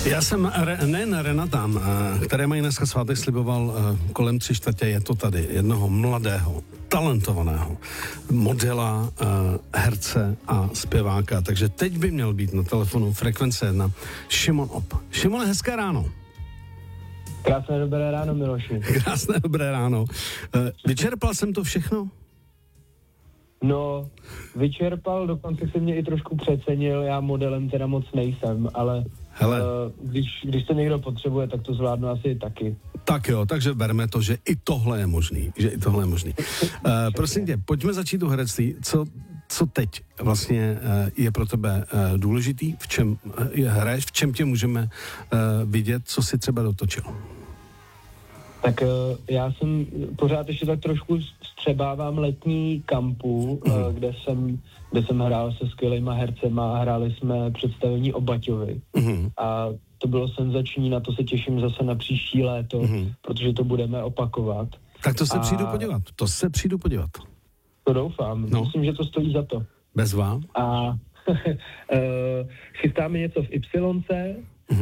Já jsem nejen Renatám, které mají dneska svátek, sliboval kolem 3/4, je to tady, jednoho mladého, talentovaného modela, herce a zpěváka. Takže teď by měl být na telefonu Frekvence 1 Šimon Opp. Šimone, hezké ráno. Krásné dobré ráno, Miloši. Krásné dobré ráno. Vyčerpal jsem to všechno? No, vyčerpal, dokonce si mě i trošku přecenil, já modelem teda moc nejsem, ale když to někdo potřebuje, tak to zvládnu asi taky. Tak jo, takže berme to, že i tohle je možný. Prosím tě, pojďme začít u herectví. Co teď vlastně je pro tebe důležitý? V čem hraješ? V čem tě můžeme vidět? Co si třeba dotočil? Tak já jsem pořád ještě tak trošku střebávám letní kampu, kde jsem hrál se skvělýma hercema a hráli jsme představení o Baťovi. A to bylo senzační, na to se těším zase na příští léto, protože to budeme opakovat. Tak to se přijdu podívat. To doufám, myslím, že to stojí za to. Bezva. A chystáme něco v Ypsilonce,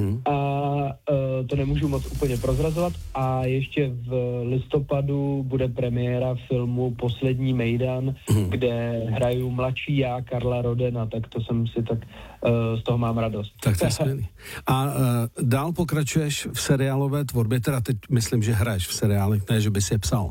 to nemůžu moc úplně prozrazovat a ještě v listopadu bude premiéra filmu Poslední mejdan, kde hraju mladší já, Karla Rodena, tak to jsem si z toho mám radost. Tak to je skvělý. A dál pokračuješ v seriálové tvorbě, teda teď myslím, že hraješ v seriálech, ne, že bys je psal.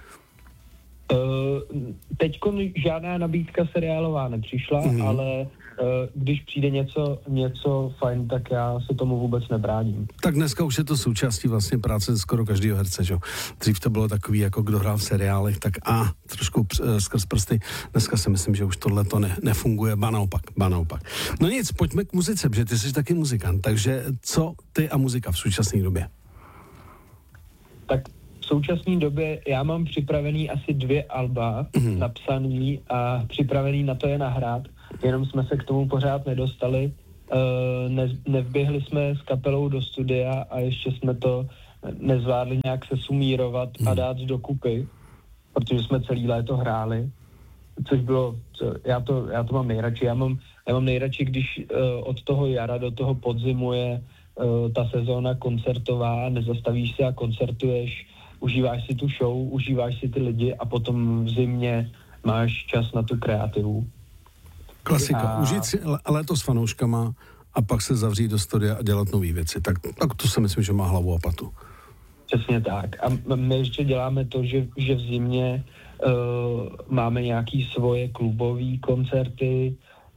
Teďko žádná nabídka seriálová nepřišla, ale když přijde něco fajn, tak já se tomu vůbec nebráním. Tak dneska už je to součástí vlastně práce skoro každého herce, že? Dřív to bylo takový, jako kdo hrál v seriálech, tak trošku skrz prsty. Dneska si myslím, že už tohle to nefunguje, ba naopak. No nic, pojďme k muzice, protože ty jsi taky muzikant, takže co ty a muzika v současné době? Tak v současné době já mám připravený asi 2 alba napsaný a připravený na to je nahrát, jenom jsme se k tomu pořád nedostali, nevběhli jsme s kapelou do studia a ještě jsme to nezvládli nějak se sumírovat a dát dokupy, protože jsme celý léto hráli, což bylo, já to mám nejradši, já mám nejradši, když od toho jara do toho podzimu je ta sezóna koncertová, nezastavíš se a koncertuješ, užíváš si tu show, užíváš si ty lidi a potom v zimě máš čas na tu kreativu. Klasika. Užít si léto s fanouškama a pak se zavřít do studia a dělat nové věci. Tak to si myslím, že má hlavu a patu. Přesně tak. A my ještě děláme to, že v zimě máme nějaký svoje klubové koncerty.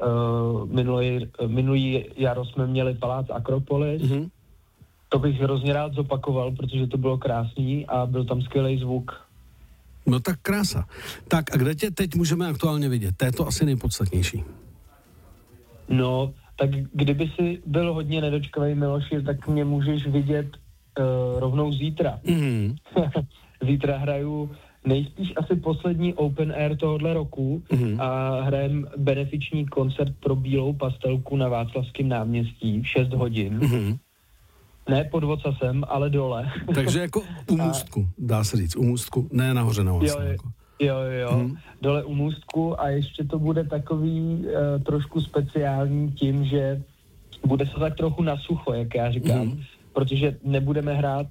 Minulý jaro jsme měli Palác Akropolis. To bych hrozně rád zopakoval, protože to bylo krásný a byl tam skvělý zvuk. No tak krása. Tak a kde tě teď můžeme aktuálně vidět? To je to asi nejpodstatnější. No, tak kdyby si byl hodně nedočkavý, Miloši, tak mě můžeš vidět rovnou zítra. Zítra hraju nejspíš asi poslední open air tohohle roku a hrajem benefiční koncert pro Bílou pastelku na Václavském náměstí v 6 hodin. Ne pod Vocasem, ale dole. Takže jako u můstku, dá se říct, u můstku, ne nahoře na vlastně. Jo. Dole u můstku a ještě to bude takový trošku speciální tím, že bude se tak trochu na sucho, jak já říkám, protože nebudeme hrát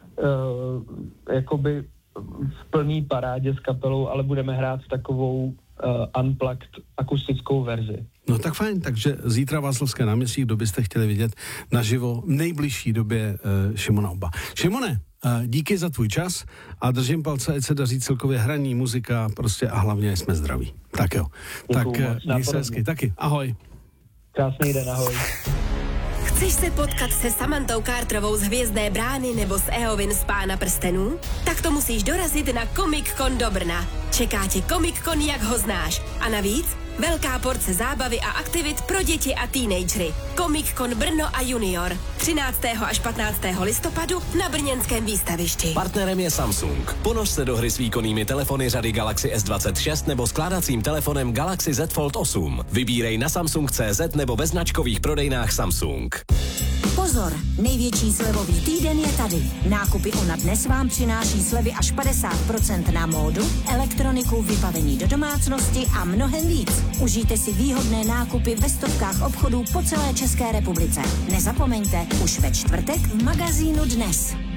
jakoby v plný parádě s kapelou, ale budeme hrát v takovou unplugged akustickou verzi. No tak fajn, takže zítra Václavské náměstí, kdo byste chtěli vidět naživo v nejbližší době Šimona Oppa. Šimone, díky za tvůj čas a držím palce, ať se daří celkově hraní, muzika prostě a hlavně jsme zdraví. Tak jo. Tak měj se hezky. Taky. Ahoj. Krásný den, ahoj. Chceš se potkat se Samantou Carterovou z Hvězdné brány nebo s Eowyn z Pána prstenů? Tak to musíš dorazit na Comic Con do Brna. Čeká tě Comic Con, jak ho znáš. A navíc velká porce zábavy a aktivit pro děti a teenagery. Comic Con Brno a Junior. 13. až 15. listopadu na brněnském výstavišti. Partnerem je Samsung. Ponoř se do hry s výkonnými telefony řady Galaxy S26 nebo skládacím telefonem Galaxy Z Fold 8. Vybírej na Samsung.cz nebo ve značkových prodejnách Samsung. Pozor! Pozor, největší slevový týden je tady. Nákupy Ona dnes vám přináší slevy až 50% na módu, elektroniku, vybavení do domácnosti a mnohem víc. Užijte si výhodné nákupy ve stovkách obchodů po celé České republice. Nezapomeňte, už ve čtvrtek v magazínu Dnes.